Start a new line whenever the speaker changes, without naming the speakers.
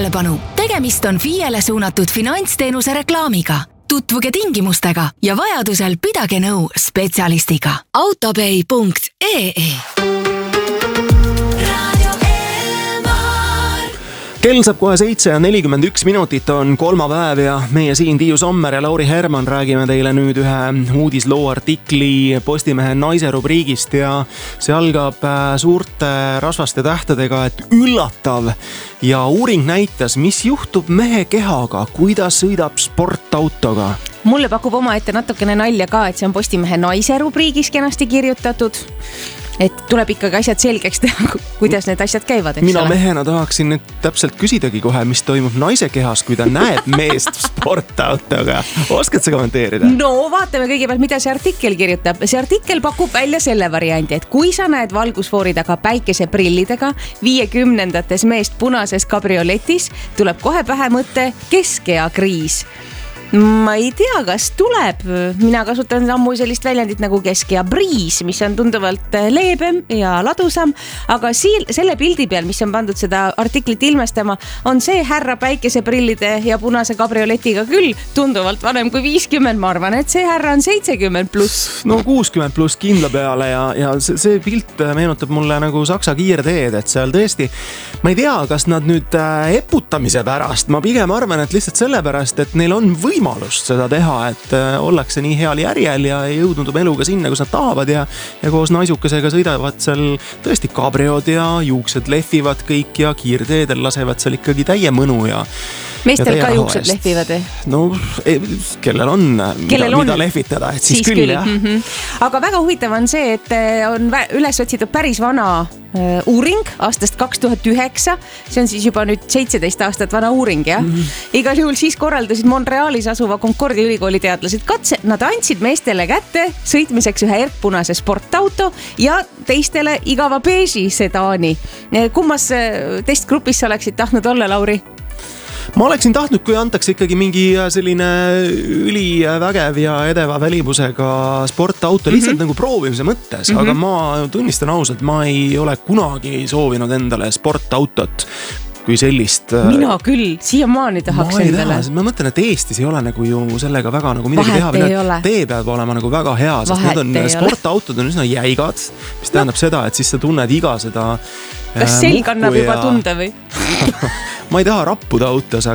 Tähelepanu! Tegemist on FIEle suunatud finantsteenuse reklaamiga. Tutvuge tingimustega ja vajadusel pidage nõu spetsialistiga. autopay.ee
Kell saab kohe 7:41 on kolmapäev ja meie siin Tiiu Sommer ja Lauri Herman räägime teile nüüd ühe uudisloo artikli Postimehe naise rubriigist ja see algab suurte rasvaste tähtedega, et üllatav ja uuring näitas, mis juhtub mehe kehaga, kui ta sõidab sportautoga.
Mulle pakub oma ette natukene nalja ka, et see on Postimehe naise rubriigis kenasti kirjutatud. Et tuleb ikkagi asjad selgeks teha, kuidas need asjad käivad, eks
Mina
ole?
mehena tahaksin nüüd täpselt küsidagi kohe, mis toimub naise kehas, kui ta näeb meest sportautoga. Oskad sa kommenteerida?
No vaatame kõigepealt, mida see artikkel kirjutab. See artikkel pakub välja selle variandi, et kui sa näed valgusfoori taga päikeseprillidega 50-ndates meest punases kabrioletis, tuleb kohe pähe mõte keskeakriis. Ma ei tea, kas tuleb. Mina kasutan ammu sellist väljendit nagu keskea briis, mis on tunduvalt leebem ja ladusam, aga selle pildi peal, mis on pandud seda artiklit ilmestama, on see härra päikeseprillide ja punase kabrioletiga küll tunduvalt vanem kui 50, ma arvan, et see härra on 70 pluss.
No 60 pluss kindla peale ja see pilt meenutab mulle nagu Saksa kiirteed, et seal tõesti, ma ei tea, kas nad nüüd eputamise pärast, ma pigem arvan, et lihtsalt sellepärast, et neil on võimalust seda teha, et ollakse nii heal järjel ja jõudnud eluga sinna, kus nad tahavad ja koos naisukesega sõidavad seal tõesti kabriod ja juuksed lehvivad kõik ja kiirteedel lasevad seal ikkagi täie mõnu ja
meestel ka juuksed lehvivad või?
No, kellel on mida lehvitada, et siis küll jah.
Aga väga huvitav on see, et on üles otsitud päris vana uuring aastast 2009. See on siis juba nüüd 17 aastat vana uuring, jah? Igal juhul siis korraldasid Montrealis asuva Concordi ülikooli teadlased katse. Nad andsid meestele kätte sõitmiseks ühe erkpunase sportauto ja teistele igava beeži sedaani. Kummas testgrupis sa oleksid tahtnud olla, Lauri?
Ma oleksin tahtnud, kui antakse ikkagi mingi selline ülivägev ja edeva välimusega sportauto lihtsalt nagu proovimise mõttes, aga ma tunnistan ausalt, ma ei ole kunagi soovinud endale sportautot kui sellist.
Mina küll, siiamaani tahaks endale.
Ma mõtlen, et Eestis ei ole nagu ju sellega väga nagu midagi teha. Tee peab olema nagu väga hea, sest need on sportautod on üsna jäigad, mis tähendab seda, et siis sa tunned iga seda
kas selg annab juba tunda või?
Ma ei taha rappuda autos,